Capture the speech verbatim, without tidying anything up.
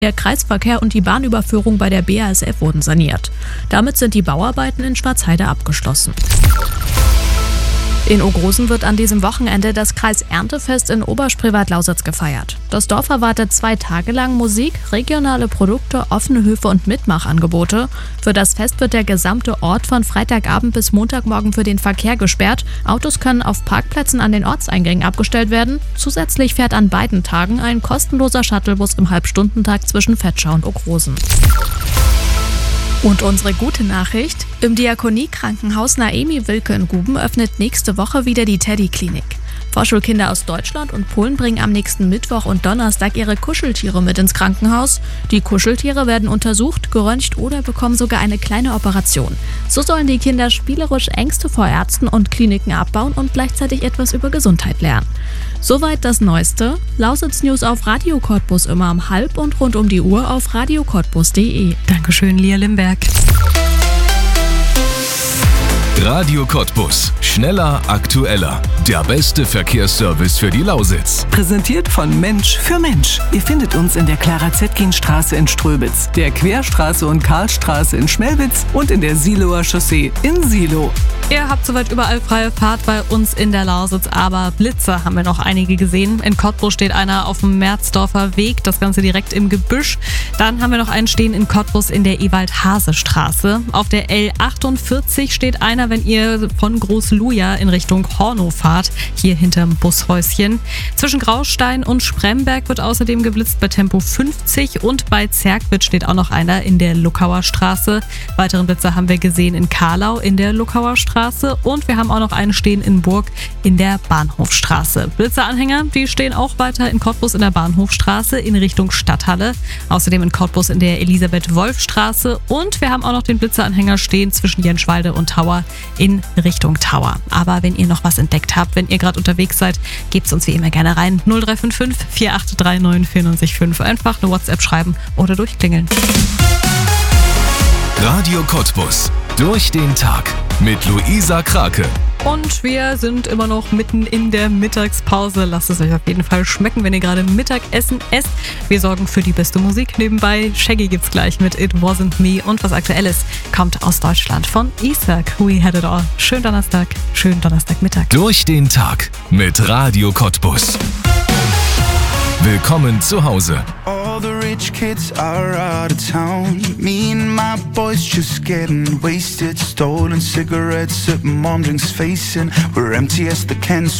Der Kreisverkehr und die Bahnüberführung bei der B A S F wurden saniert. Damit sind die Bauarbeiten in Schwarzheide abgeschlossen. In Ogrosen wird an diesem Wochenende das Kreis-Erntefest in Oberspreewald-Lausitz gefeiert. Das Dorf erwartet zwei Tage lang Musik, regionale Produkte, offene Höfe und Mitmachangebote. Für das Fest wird der gesamte Ort von Freitagabend bis Montagmorgen für den Verkehr gesperrt. Autos können auf Parkplätzen an den Ortseingängen abgestellt werden. Zusätzlich fährt an beiden Tagen ein kostenloser Shuttlebus im Halbstundentakt zwischen Vetschau und Ogrosen. Und unsere gute Nachricht: Im Diakonie-Krankenhaus Naemi Wilke in Guben öffnet nächste Woche wieder die Teddy-Klinik. Vorschulkinder aus Deutschland und Polen bringen am nächsten Mittwoch und Donnerstag ihre Kuscheltiere mit ins Krankenhaus. Die Kuscheltiere werden untersucht, geröntgt oder bekommen sogar eine kleine Operation. So sollen die Kinder spielerisch Ängste vor Ärzten und Kliniken abbauen und gleichzeitig etwas über Gesundheit lernen. Soweit das Neueste. Lausitz News auf Radio Cottbus immer um halb und rund um die Uhr auf radio cottbus punkt de. Dankeschön, Lia Limberg. Radio Cottbus. Schneller, aktueller. Der beste Verkehrsservice für die Lausitz. Präsentiert von Mensch für Mensch. Ihr findet uns in der Clara-Zetkin-Straße in Ströbitz, der Querstraße und Karlstraße in Schmelwitz und in der Siloer Chaussee in Silo. Ihr habt soweit überall freie Fahrt bei uns in der Lausitz, aber Blitze haben wir noch einige gesehen. In Cottbus steht einer auf dem Merzdorfer Weg, das Ganze direkt im Gebüsch. Dann haben wir noch einen stehen in Cottbus in der Ewald-Hase-Straße. Auf der L achtundvierzig steht einer, wenn ihr von Großluja in Richtung Hornow fahrt, hier hinterm Bushäuschen. Zwischen Graustein und Spremberg wird außerdem geblitzt bei Tempo fünfzig und bei Zerkwitz steht auch noch einer in der Luckauer Straße. Weiteren Blitzer haben wir gesehen in Karlau in der Luckauer Straße und wir haben auch noch einen stehen in Burg in der Bahnhofstraße. Blitzeranhänger, die stehen auch weiter in Cottbus in der Bahnhofstraße in Richtung Stadthalle. Außerdem in Cottbus in der Elisabeth-Wolf-Straße und wir haben auch noch den Blitzeranhänger stehen zwischen Jenschwalde und Tauer in Richtung Tower. Aber wenn ihr noch was entdeckt habt, wenn ihr gerade unterwegs seid, gebt's uns wie immer gerne rein. null drei fünf fünf, vier acht drei neun, vier neun fünf. Einfach eine WhatsApp schreiben oder durchklingeln. Radio Cottbus. Durch den Tag mit Luisa Krake. Und wir sind immer noch mitten in der Mittagspause. Lasst es euch auf jeden Fall schmecken, wenn ihr gerade Mittagessen esst. Wir sorgen für die beste Musik nebenbei. Shaggy gibt's gleich mit It Wasn't Me. Und was Aktuelles kommt aus Deutschland von Isak. We Had It All. Schönen Donnerstag, schönen Donnerstagmittag. Durch den Tag mit Radio Cottbus. Willkommen zu Hause. All the rich kids are out of town. Me and my boys just getting wasted. Stolen cigarettes at mom drinks facing. We're empty as the cans.